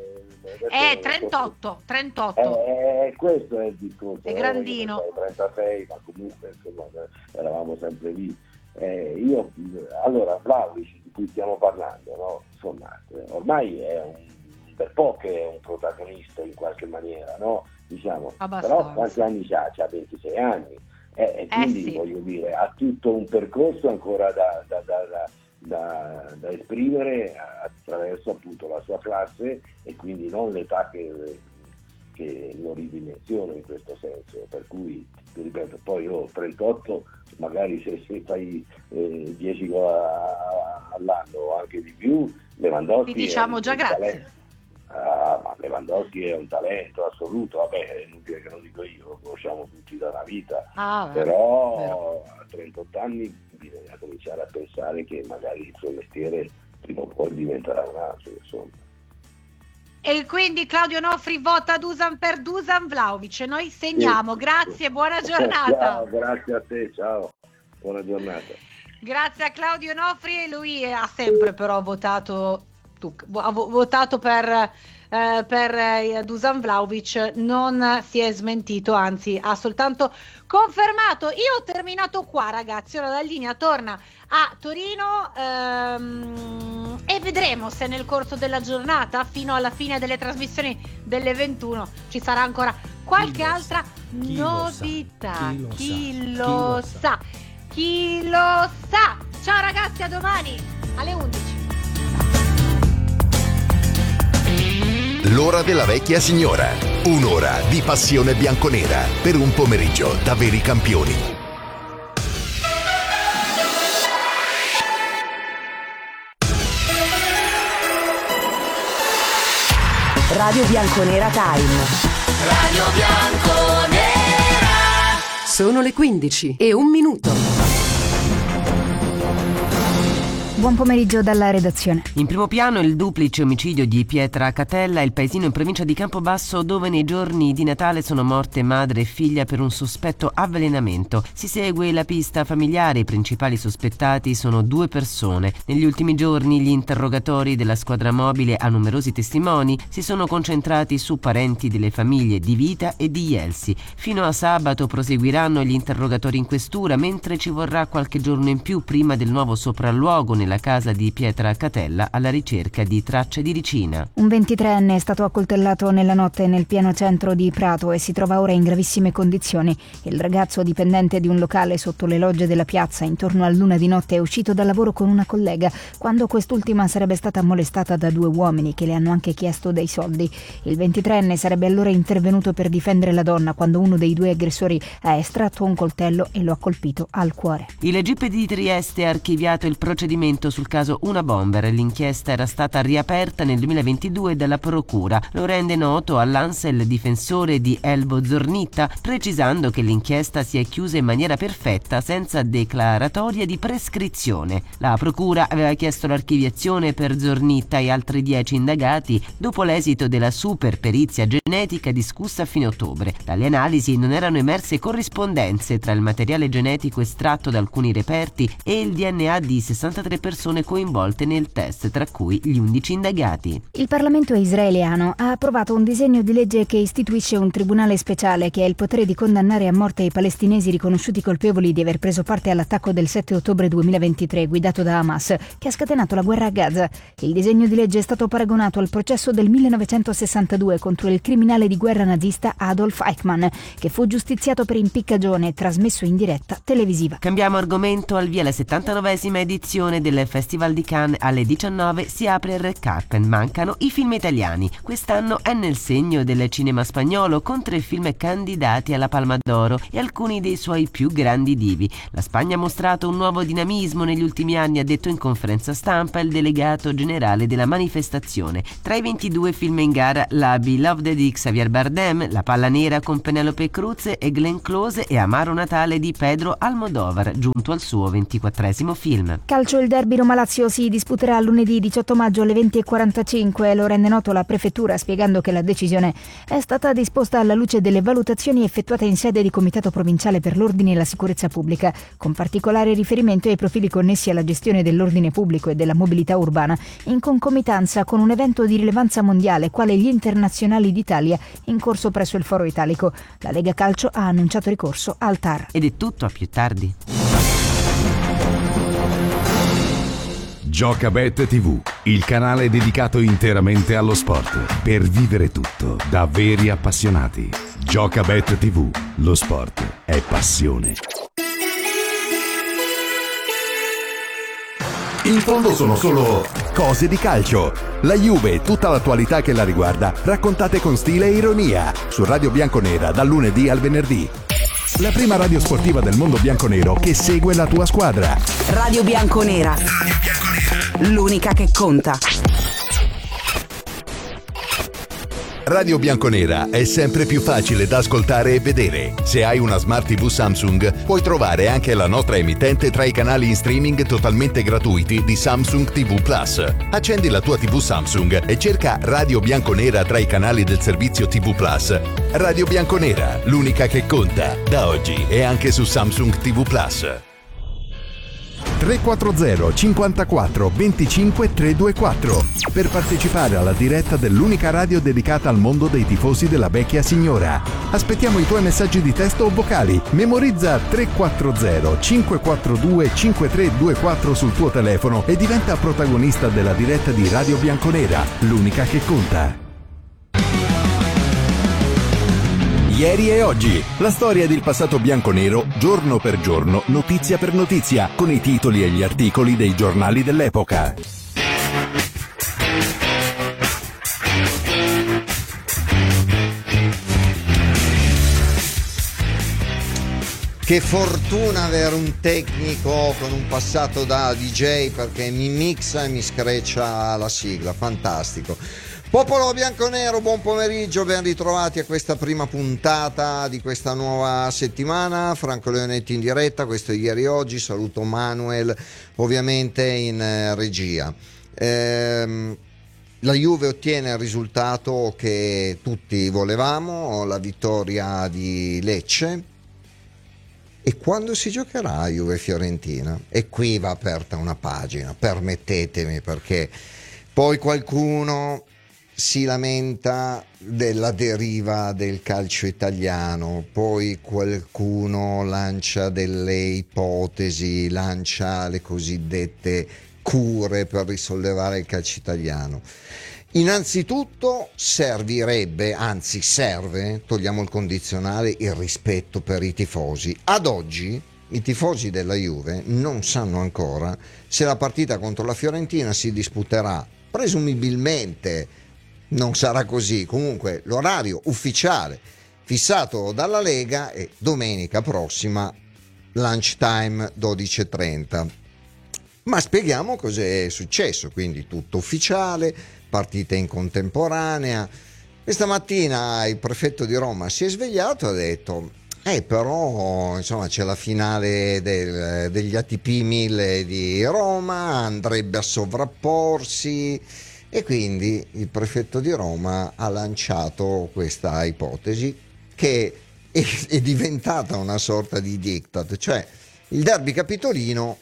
38.
Questo è il discorso.
È grandino.
36, ma comunque insomma eravamo sempre lì. Allora, Vlahović, di cui stiamo parlando, no? Insomma, ormai è un bel po' che è un protagonista in qualche maniera, no? Diciamo, però quanti anni ha? C'ha 26 anni. E quindi
sì,
voglio dire, ha tutto un percorso ancora da esprimere attraverso appunto la sua classe, e quindi non l'età che lo ridimensiona in questo senso, per cui ti ripeto, poi 38, magari se fai 10 gol all'anno o anche di più, Lewandowski
ti diciamo già grazie.
Ma Lewandowski è un talento assoluto, vabbè, è inutile che lo dico io, lo conosciamo tutti da una vita, però a 38 anni bisogna cominciare a pensare che magari il suo mestiere prima o poi diventerà un altro, insomma.
E quindi Claudio Nofri vota Dusan per Dusan Vlahović. Noi segniamo. Grazie, buona giornata.
Ciao, grazie a te, ciao, buona giornata.
Grazie a Claudio Nofri. Lui ha sempre però votato per Dusan Vlahović, non si è smentito, anzi ha soltanto confermato. Io ho terminato qua, ragazzi. Ora la linea torna a Torino e vedremo se nel corso della giornata, fino alla fine delle trasmissioni delle 21, ci sarà ancora qualche altra novità. Chi lo sa. Ciao ragazzi, a domani alle 11.
L'ora della vecchia signora. Un'ora di passione bianconera per un pomeriggio da veri campioni.
Radio Bianconera Time.
Radio Bianconera.
Sono le 15 e 1 minuto.
Buon pomeriggio dalla redazione.
In primo piano il duplice omicidio di Pietracatella, il paesino in provincia di Campobasso dove nei giorni di Natale sono morte madre e figlia per un sospetto avvelenamento. Si segue la pista familiare, i principali sospettati sono 2 persone. Negli ultimi giorni gli interrogatori della squadra mobile a numerosi testimoni si sono concentrati su parenti delle famiglie di Vita e di Jelsi. Fino a sabato proseguiranno gli interrogatori in questura, mentre ci vorrà qualche giorno in più prima del nuovo sopralluogo nella casa di Pietracatella alla ricerca di tracce di ricina.
Un 23enne è stato accoltellato nella notte nel pieno centro di Prato e si trova ora in gravissime condizioni. Il ragazzo, dipendente di un locale sotto le logge della piazza, intorno all'1 di notte è uscito dal lavoro con una collega, quando quest'ultima sarebbe stata molestata da 2 uomini che le hanno anche chiesto dei soldi. Il 23enne sarebbe allora intervenuto per difendere la donna quando uno dei 2 aggressori ha estratto un coltello e lo ha colpito al cuore.
Il GIP di Trieste ha archiviato il procedimento sul caso Una Bomber. L'inchiesta era stata riaperta nel 2022 dalla procura. Lo rende noto all'Ansel il difensore di Elvo Zornitta, precisando che l'inchiesta si è chiusa in maniera perfetta senza declaratoria di prescrizione. La procura aveva chiesto l'archiviazione per Zornitta e altri 10 indagati dopo l'esito della super perizia genetica discussa a fine ottobre. Dalle analisi non erano emerse corrispondenze tra il materiale genetico estratto da alcuni reperti e il DNA di 63 persone coinvolte nel test, tra cui gli 11 indagati.
Il Parlamento israeliano ha approvato un disegno di legge che istituisce un tribunale speciale che ha il potere di condannare a morte i palestinesi riconosciuti colpevoli di aver preso parte all'attacco del 7 ottobre 2023 guidato da Hamas, che ha scatenato la guerra a Gaza. Il disegno di legge è stato paragonato al processo del 1962 contro il criminale di guerra nazista Adolf Eichmann, che fu giustiziato per impiccagione e trasmesso in diretta televisiva.
Cambiamo argomento. Al via la 79esima edizione del Festival di Cannes. Alle 19 si apre il Red Carpet. Mancano i film italiani. Quest'anno è nel segno del cinema spagnolo, con 3 film candidati alla Palma d'Oro e alcuni dei suoi più grandi divi. La Spagna ha mostrato un nuovo dinamismo negli ultimi anni, ha detto in conferenza stampa il delegato generale della manifestazione. Tra i 22 film in gara, La Beloved di Xavier Bardem, La Palla Nera con Penelope Cruz e Glenn Close e Amaro Natale di Pedro Almodóvar, giunto al suo 24esimo film.
Calcio, il derby Roma-Lazio si disputerà lunedì 18 maggio alle 20:45. Lo rende noto la prefettura, spiegando che la decisione è stata disposta alla luce delle valutazioni effettuate in sede di Comitato Provinciale per l'Ordine e la Sicurezza Pubblica, con particolare riferimento ai profili connessi alla gestione dell'ordine pubblico e della mobilità urbana, in concomitanza con un evento di rilevanza mondiale quale gli Internazionali d'Italia in corso presso il Foro Italico. La Lega Calcio ha annunciato ricorso al TAR.
Ed è tutto, a più tardi.
Giocabet TV, il canale dedicato interamente allo sport, per vivere tutto da veri appassionati. Giocabet TV, lo sport è passione. In fondo sono solo cose di calcio. La Juve e tutta l'attualità che la riguarda, raccontate con stile e ironia, su Radio Bianconera dal lunedì al venerdì. La prima radio sportiva del mondo bianconero che segue la tua squadra.
Radio Bianconera. L'unica che conta.
Radio Bianconera è sempre più facile da ascoltare e vedere. Se hai una Smart TV Samsung, puoi trovare anche la nostra emittente tra i canali in streaming totalmente gratuiti di Samsung TV Plus. Accendi la tua TV Samsung e cerca Radio Bianconera tra i canali del servizio TV Plus. Radio Bianconera, l'unica che conta, da oggi e anche su Samsung TV Plus. 340 54 25 324 per partecipare alla diretta dell'unica radio dedicata al mondo dei tifosi della vecchia signora. Aspettiamo i tuoi messaggi di testo o vocali. Memorizza 340 542 5324 sul tuo telefono e diventa protagonista della diretta di Radio Bianconera, l'unica che conta. Ieri e oggi, la storia del passato bianconero, giorno per giorno, notizia per notizia, con i titoli e gli articoli dei giornali dell'epoca.
Che fortuna avere un tecnico con un passato da DJ, perché mi mixa e mi screccia la sigla, fantastico. Popolo bianconero, buon pomeriggio, ben ritrovati a questa prima puntata di questa nuova settimana. Franco Leonetti in diretta, questo è Ieri e Oggi, saluto Manuel ovviamente in regia. La Juve ottiene il risultato che tutti volevamo, la vittoria di Lecce. E quando si giocherà Juve-Fiorentina? E qui va aperta una pagina, permettetemi, perché poi qualcuno si lamenta della deriva del calcio italiano, poi qualcuno lancia delle ipotesi, lancia le cosiddette cure per risollevare il calcio italiano. Innanzitutto servirebbe, anzi serve, togliamo il condizionale, il rispetto per i tifosi. Ad oggi i tifosi della Juve non sanno ancora se la partita contro la Fiorentina si disputerà, presumibilmente non sarà così, comunque l'orario ufficiale fissato dalla Lega è domenica prossima, lunchtime 12:30. Ma spieghiamo cos'è successo, quindi tutto ufficiale, partite in contemporanea. Questa mattina il prefetto di Roma si è svegliato e ha detto però insomma c'è la finale degli ATP 1000 di Roma, andrebbe a sovrapporsi. E quindi il prefetto di Roma ha lanciato questa ipotesi che è diventata una sorta di diktat, cioè il derby capitolino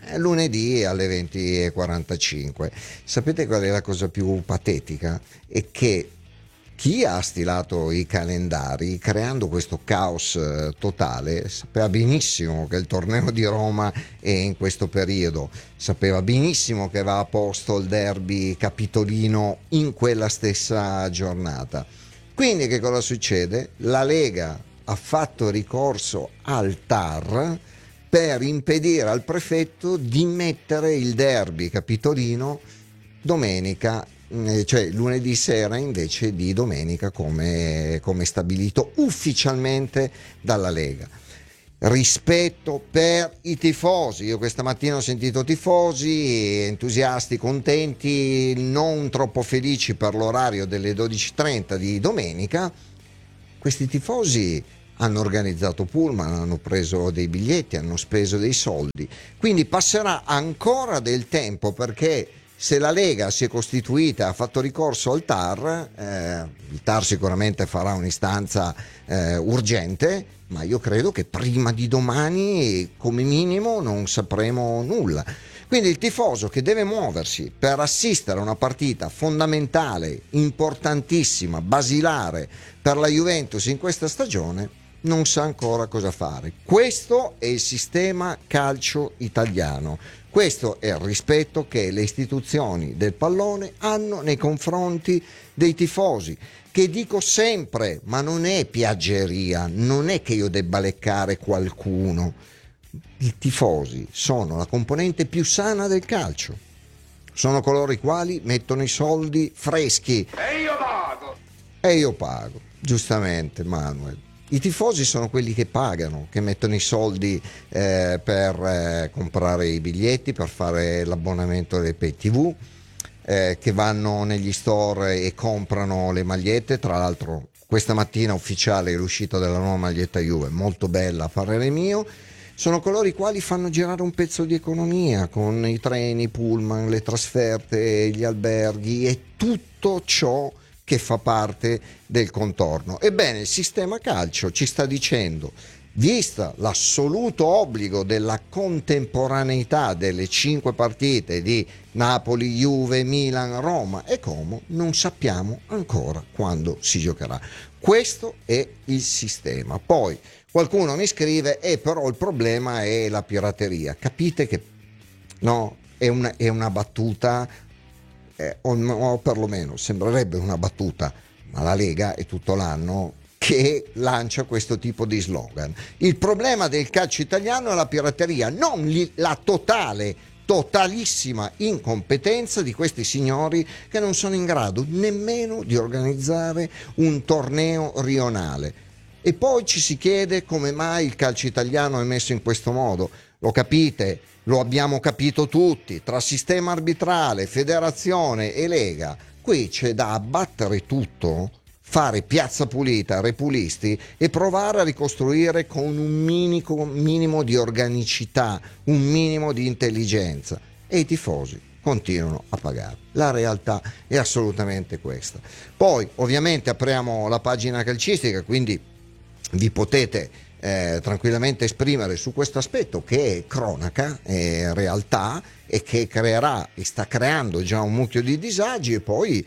lunedì alle 20:45. Sapete qual è la cosa più patetica? È che chi ha stilato i calendari, creando questo caos totale, sapeva benissimo che il torneo di Roma è in questo periodo, sapeva benissimo che va a posto il derby capitolino in quella stessa giornata. Quindi che cosa succede? La Lega ha fatto ricorso al TAR per impedire al prefetto di mettere il derby capitolino domenica, cioè lunedì sera invece di domenica come stabilito ufficialmente dalla Lega. Rispetto per i tifosi, io questa mattina ho sentito tifosi entusiasti, contenti, non troppo felici per l'orario delle 12:30 di domenica. Questi tifosi hanno organizzato pullman, hanno preso dei biglietti, hanno speso dei soldi, quindi passerà ancora del tempo, perché se la Lega si è costituita, ha fatto ricorso al TAR, il TAR sicuramente farà un'istanza urgente, ma io credo che prima di domani come minimo non sapremo nulla. Quindi il tifoso che deve muoversi per assistere a una partita fondamentale, importantissima, basilare per la Juventus in questa stagione, non sa ancora cosa fare. Questo è il sistema calcio italiano. Questo è il rispetto che le istituzioni del pallone hanno nei confronti dei tifosi, che dico sempre, ma non è piaggeria, non è che io debba leccare qualcuno. I tifosi sono la componente più sana del calcio, sono coloro i quali mettono i soldi freschi. E io pago, giustamente Manuel. I tifosi sono quelli che pagano, che mettono i soldi per comprare i biglietti, per fare l'abbonamento alle pay TV, che vanno negli store e comprano le magliette. Tra l'altro questa mattina ufficiale è l'uscita della nuova maglietta Juve, molto bella a parere mio. Sono coloro i quali fanno girare un pezzo di economia con i treni, i pullman, le trasferte, gli alberghi e tutto ciò che fa parte del contorno. Ebbene, il sistema calcio ci sta dicendo, vista l'assoluto obbligo della contemporaneità delle 5 partite di Napoli, Juve, Milan, Roma e Como, non sappiamo ancora quando si giocherà. Questo è il sistema. Poi qualcuno mi scrive, però il problema è la pirateria. Capite che no, è una battuta, o perlomeno sembrerebbe una battuta, ma la Lega è tutto l'anno che lancia questo tipo di slogan. Il problema del calcio italiano è la pirateria, non la totalissima incompetenza di questi signori che non sono in grado nemmeno di organizzare un torneo rionale. E poi ci si chiede come mai il calcio italiano è messo in questo modo. Lo capite? Lo abbiamo capito tutti, tra sistema arbitrale, federazione e Lega. Qui c'è da abbattere tutto, fare piazza pulita, repulisti e provare a ricostruire con un minimo di organicità, un minimo di intelligenza. E i tifosi continuano a pagare. La realtà è assolutamente questa. Poi ovviamente apriamo la pagina calcistica, quindi vi potete tranquillamente esprimere su questo aspetto che è cronaca, è realtà e che creerà e sta creando già un mucchio di disagi. E poi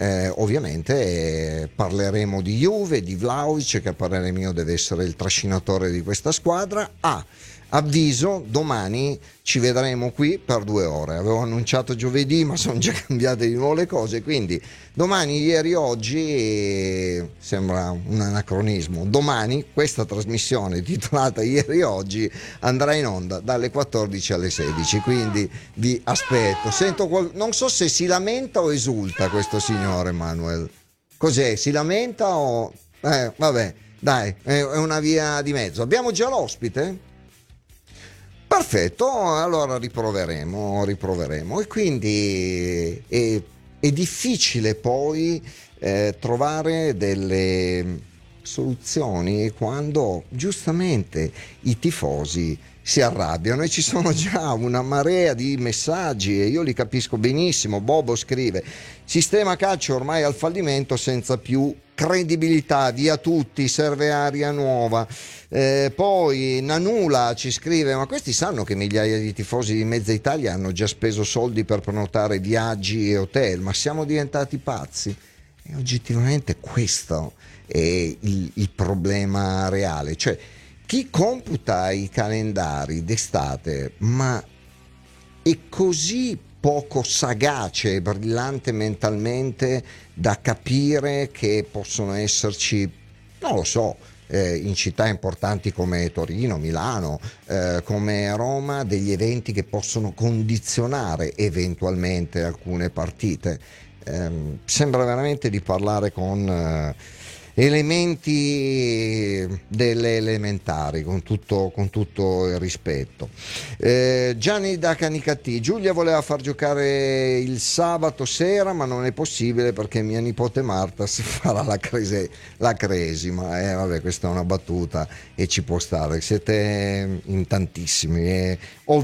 ovviamente parleremo di Juve, di Vlahovic, che a parere mio deve essere il trascinatore di questa squadra. Avviso, domani ci vedremo qui per 2 ore. Avevo annunciato giovedì, ma sono già cambiate di nuovo le cose, quindi domani, ieri, oggi sembra un anacronismo. Domani questa trasmissione titolata Ieri Oggi andrà in onda dalle 14 alle 16, quindi vi aspetto. Non so se si lamenta o esulta questo signore Manuel. Cos'è? Si lamenta o vabbè, dai, è una via di mezzo. Abbiamo già l'ospite? Perfetto, allora riproveremo. E quindi è difficile poi trovare delle soluzioni quando giustamente i tifosi si arrabbiano, e ci sono già una marea di messaggi e io li capisco benissimo. Bobo scrive: sistema calcio ormai al fallimento, senza più credibilità, via tutti, serve aria nuova. Poi Nanula ci scrive: ma questi sanno che migliaia di tifosi di mezza Italia hanno già speso soldi per prenotare viaggi e hotel? Ma siamo diventati pazzi? E oggettivamente questo è il problema reale. Cioè, chi computa i calendari d'estate ma è così poco sagace e brillante mentalmente da capire che possono esserci, non lo so, in città importanti come Torino, Milano, come Roma, degli eventi che possono condizionare eventualmente alcune partite. Sembra veramente di parlare con elementi delle elementari, con tutto il rispetto. Gianni da Canicattì: Giulia voleva far giocare il sabato sera ma non è possibile perché mia nipote Marta si farà la cresima. Vabbè, questa è una battuta e ci può stare, siete in tantissimi.